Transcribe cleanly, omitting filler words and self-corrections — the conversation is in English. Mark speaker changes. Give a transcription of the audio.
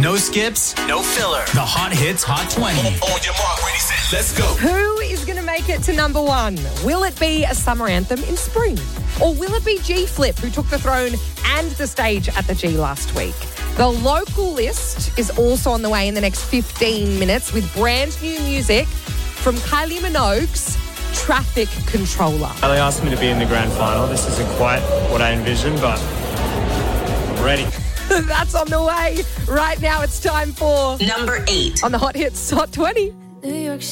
Speaker 1: No skips, no filler. The Hot Hits Hot 20.
Speaker 2: On your mark, ready, set, let's go.
Speaker 3: Who is going to make it to number one? Will it be a summer anthem in spring? Or will it be G-Flip, who took the throne and the stage at the G last week? The local list is also on the way in the next 15 minutes with brand new music from Kylie Minogue's Traffic Controller.
Speaker 4: They asked me to be in the grand final. This isn't quite what I envisioned, but I'm ready.
Speaker 3: That's on the way. Right now it's time for
Speaker 5: number 8
Speaker 3: on the Hot Hits Hot 20.
Speaker 6: New York